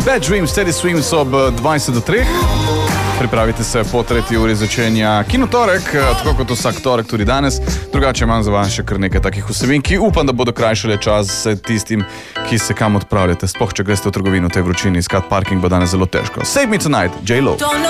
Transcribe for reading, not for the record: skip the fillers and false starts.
Bad Dreams, Steady Swims ob 20:03. Pripravite se, po 3. uri začenja Kinotorek, tako kot vsak torek tudi danes. Drugače imam za vas še kar nekaj takih vsebin, ki upam, da bodo krajšale čas tistim, ki se kam odpravljate. Sploh, če greste v trgovino v tej vročini, iskat parking bo danes zelo težko. Save Me Tonight, J-Lo.